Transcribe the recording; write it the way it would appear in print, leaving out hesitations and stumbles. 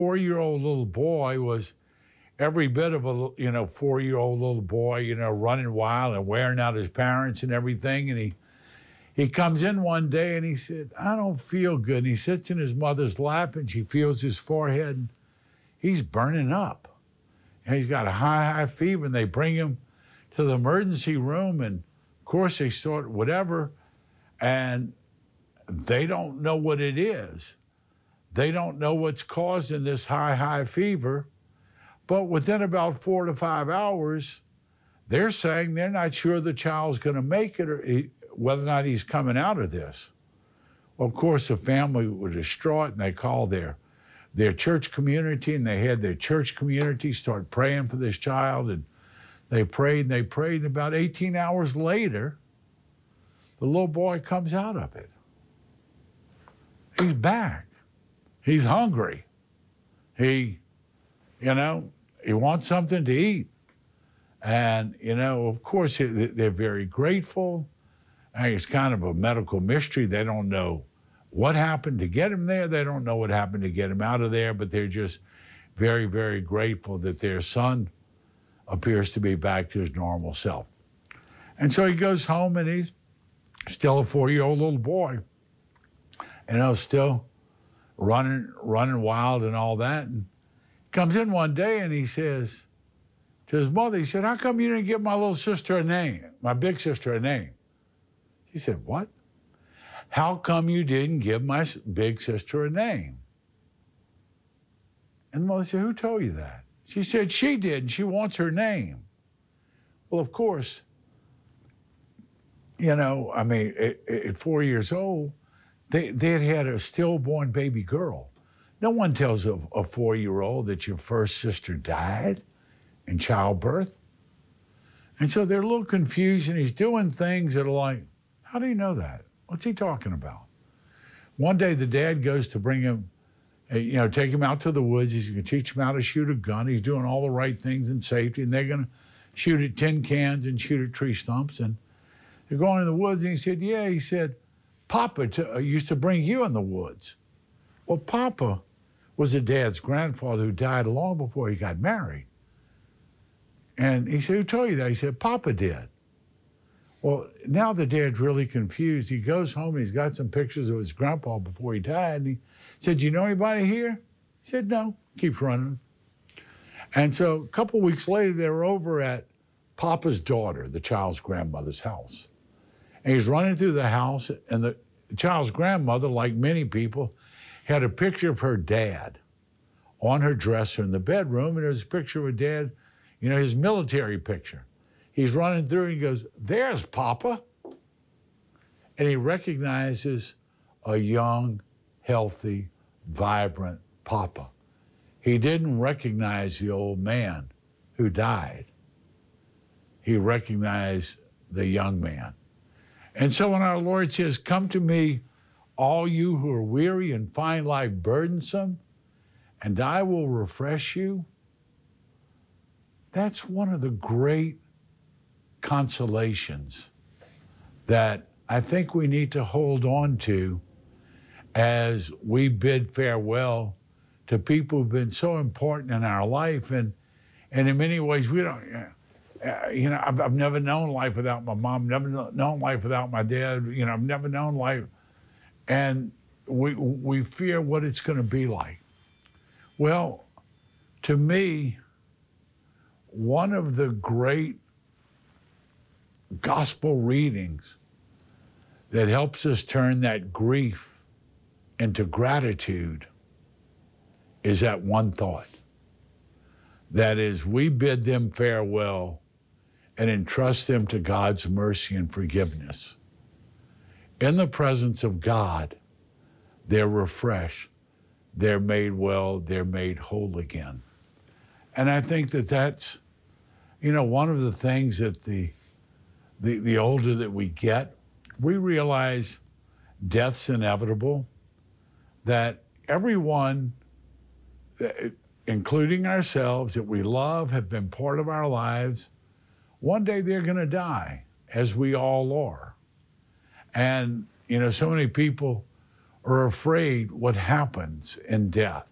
4-year-old little boy was every bit of a 4-year-old little boy, running wild and wearing out his parents and everything. And he comes in one day and he said, "I don't feel good." And he sits in his mother's lap and she feels his forehead. And he's burning up. And he's got a high fever. And they bring him to the emergency room. And of course they start whatever. And they don't know what it is. They don't know what's causing this high fever. But within about 4 to 5 hours, they're saying they're not sure the child's going to make it or whether or not he's coming out of this. Well, of course, the family was distraught, and they called their church community, and they had their church community start praying for this child. And they prayed, and they prayed. And about 18 hours later, the little boy comes out of it. He's back. He's hungry. He wants something to eat. And, of course, they're very grateful. And it's kind of a medical mystery. They don't know what happened to get him there. They don't know what happened to get him out of there, but they're just very, very grateful that their son appears to be back to his normal self. And so he goes home, and he's still a 4-year-old little boy, still running wild and all that. And comes in one day and he says to his mother, he said, "How come you didn't give my little sister a name, my big sister a name?" She said, "What? How come you didn't give my big sister a name?" And the mother said, "Who told you that?" She said, "She did, and she wants her name." Well, of course, at 4 years old, they had a stillborn baby girl. No one tells a 4-year-old that your first sister died in childbirth. And so they're a little confused, and he's doing things that are like, how do you know that? What's he talking about? One day the dad goes to bring him, take him out to the woods. He's going to teach him how to shoot a gun. He's doing all the right things in safety, and they're going to shoot at tin cans and shoot at tree stumps. And they're going in the woods, and he said, "Yeah," he said, "Papa used to bring you in the woods." Well, Papa was the dad's grandfather who died long before he got married. And he said, "Who told you that?" He said, "Papa did." Well, now the dad's really confused. He goes home, and he's got some pictures of his grandpa before he died. And he said, "You know anybody here?" He said, "No." Keeps running. And so a couple weeks later, they were over at Papa's daughter, the child's grandmother's house. And he's running through the house, and the child's grandmother, like many people, had a picture of her dad on her dresser in the bedroom, and there's a picture of her dad, his military picture. He's running through, and he goes, "There's Papa." And he recognizes a young, healthy, vibrant Papa. He didn't recognize the old man who died. He recognized the young man. And so when our Lord says, "Come to me, all you who are weary and find life burdensome, and I will refresh you," that's one of the great consolations that I think we need to hold on to as we bid farewell to people who've been so important in our life. And in many ways, we don't, I've never known life without my mom, never known life without my dad, I've never known life. And we fear what it's going to be like. Well, to me, one of the great gospel readings that helps us turn that grief into gratitude is that one thought. That is, we bid them farewell and entrust them to God's mercy and forgiveness. In the presence of God, they're refreshed, they're made well, they're made whole again. And I think that that's, one of the things that the older that we get, we realize death's inevitable, that everyone, including ourselves, that we love, have been part of our lives, one day they're going to die, as we all are. And, so many people are afraid what happens in death.